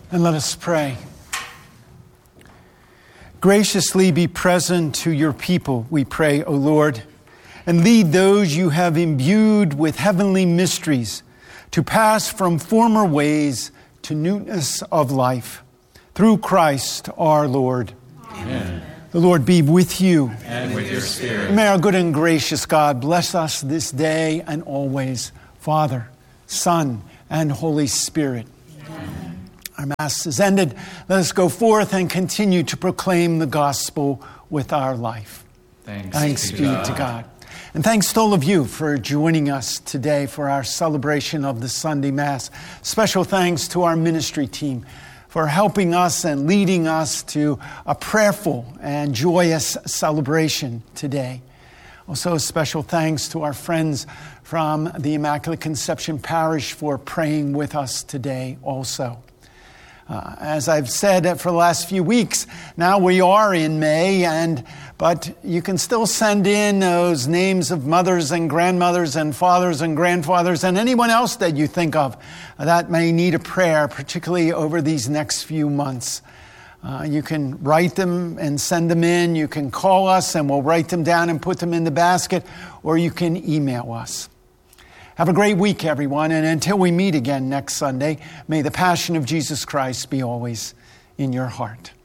And let us pray. Graciously be present to your people, we pray, O Lord, and lead those you have imbued with heavenly mysteries to pass from former ways to newness of life. Through Christ our Lord. Amen. The Lord be with you. And with your spirit. May our good and gracious God bless us this day and always. Father, Son, and Holy Spirit. Amen. Our Mass is ended. Let us go forth and continue to proclaim the gospel with our life. Thanks be to God. And thanks to all of you for joining us today for our celebration of the Sunday Mass. Special thanks to our ministry team for helping us and leading us to a prayerful and joyous celebration today. Also, special thanks to our friends from the Immaculate Conception Parish for praying with us today also. As I've said for the last few weeks, now we are in May, but you can still send in those names of mothers and grandmothers and fathers and grandfathers and anyone else that you think of that may need a prayer, particularly over these next few months. You can write them and send them in. You can call us and we'll write them down and put them in the basket, or you can email us. Have a great week, everyone, and until we meet again next Sunday, may the Passion of Jesus Christ be always in your heart.